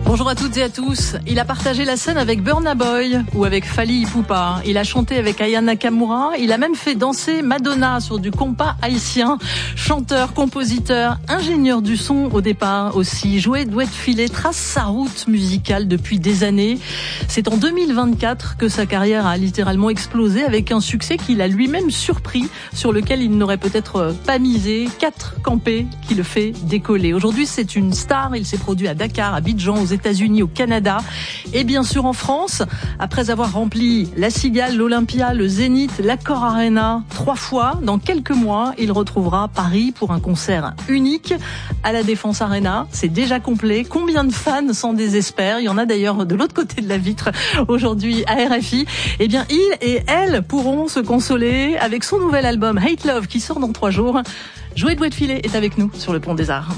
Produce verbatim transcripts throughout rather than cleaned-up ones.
Bonjour à toutes et à tous. Il a partagé la scène avec Burna Boy ou avec Fally Ipupa. Il a chanté avec Aya Nakamura. Il a même fait danser Madonna sur du compas haïtien. Chanteur, compositeur, ingénieur du son au départ aussi. Joey Douet-Filet trace sa route musicale depuis des années. C'est en deux mille vingt-quatre que sa carrière a littéralement explosé avec un succès qu'il a lui-même surpris, sur lequel il n'aurait peut-être pas misé. Quatre campés qui le fait décoller. Aujourd'hui, c'est une star. Il s'est produit à Dakar, à Abidjan, aux États-Unis, au Canada et bien sûr en France. Après avoir rempli la Cigale, l'Olympia, le Zénith, l'Accor Arena trois fois, dans quelques mois, il retrouvera Paris pour un concert unique à la Défense Arena. C'est déjà complet. Combien de fans s'en désespèrent? Il y en a d'ailleurs de l'autre côté de la vitre aujourd'hui à R F I. Eh bien, il et elle pourront se consoler avec son nouvel album Hate Love qui sort dans trois jours. Joey Douet-Filet est avec nous sur le Pont des Arts.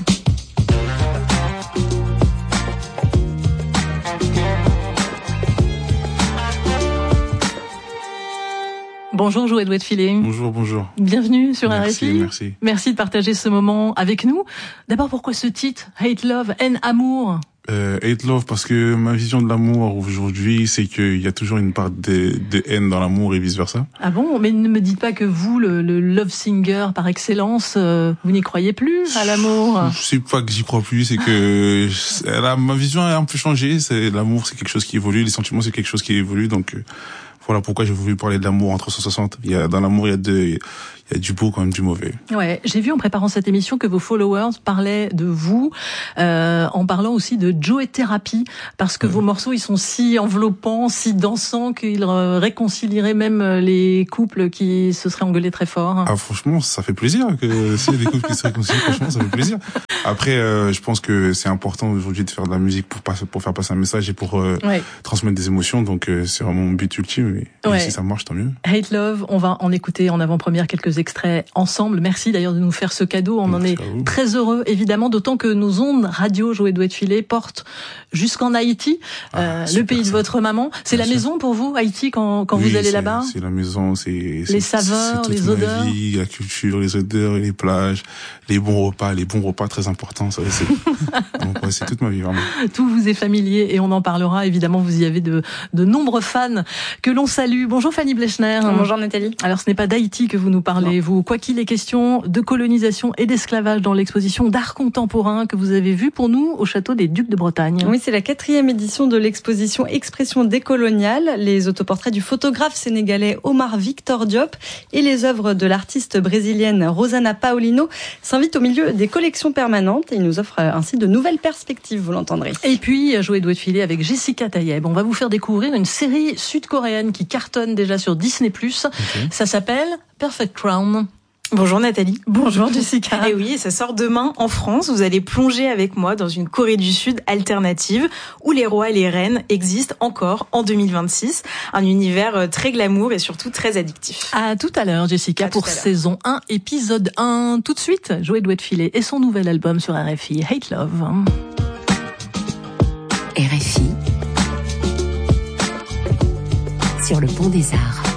Bonjour Joey Douet-Filet. Bonjour, bonjour. Bienvenue sur merci, R F I. Merci. Merci de partager ce moment avec nous. D'abord, pourquoi ce titre, Hate Love, haine, amour? Euh, hate Love parce que ma vision de l'amour aujourd'hui, c'est qu'il y a toujours une part de, de haine dans l'amour et vice versa. Ah bon? Mais ne me dites pas que vous, le, le love singer par excellence, euh, vous n'y croyez plus à l'amour? C'est pas que j'y crois plus, c'est que là, ma vision a un peu changé. C'est l'amour, c'est quelque chose qui évolue, les sentiments, c'est quelque chose qui évolue, donc. Euh, Voilà pourquoi j'ai voulu parler de l'amour en trois cent soixante. Il y a, dans l'amour, il y a de, il y a du beau comme du mauvais. Ouais, j'ai vu en préparant cette émission que vos followers parlaient de vous, euh, en parlant aussi de Joey Therapy, parce que ouais. Vos morceaux, ils sont si enveloppants, si dansants, qu'ils réconcilieraient même les couples qui se seraient engueulés très fort. Ah, franchement, ça fait plaisir que s'il y a des couples qui se réconcilient, franchement, ça fait plaisir. Après, euh, je pense que c'est important aujourd'hui de faire de la musique pour passer, pour faire passer un message et pour euh, ouais. transmettre des émotions. Donc, euh, c'est vraiment mon but ultime. Et ouais. si ça marche, tant mieux. Hate Love, on va en écouter en avant-première quelques extraits ensemble. Merci d'ailleurs de nous faire ce cadeau. On Merci en est très heureux, évidemment, d'autant que nos ondes radio Joey Douet-Filet portent jusqu'en Haïti, ah, euh, le pays ça. de votre maman. C'est Bien la sûr. maison pour vous, Haïti, quand, quand oui, vous allez là-bas? C'est la maison, c'est les saveurs, c'est les odeurs. La vie, la culture, les odeurs, les plages, les bons repas, les bons repas très importants. Ça, c'est Donc, ouais, c'est toute ma vie, vraiment. Tout vous est familier et on en parlera. Évidemment, vous y avez de, de nombreux fans que l'on salue. Bonjour Fanny Blechner. Bonjour Nathalie. Alors ce n'est pas d'Haïti que vous nous parlez, non. vous. Quoi qu'il est question de colonisation et d'esclavage dans l'exposition d'art contemporain que vous avez vue pour nous au château des Ducs de Bretagne. Oui, c'est la quatrième édition de l'exposition Expression décoloniale. Les autoportraits du photographe sénégalais Omar Victor Diop et les œuvres de l'artiste brésilienne Rosana Paulino s'invitent au milieu des collections permanentes et ils nous offrent ainsi de nouvelles perspectives, vous l'entendrez. Et puis, Joey Douet-Filet avec Jessica Tayeb. On va vous faire découvrir une série sud-coréenne qui cartonne déjà sur Disney plus. Okay. Ça s'appelle Perfect Crown. Bonjour Nathalie. Bonjour Jessica. Et oui, ça sort demain en France. Vous allez plonger avec moi dans une Corée du Sud alternative où les rois et les reines existent encore en deux mille vingt-six. Un univers très glamour et surtout très addictif. À tout à l'heure Jessica à pour saison un, épisode un. Tout de suite, Joey Douet-Filet et son nouvel album sur R F I, Hate Love. R F I sur le Pont des Arts.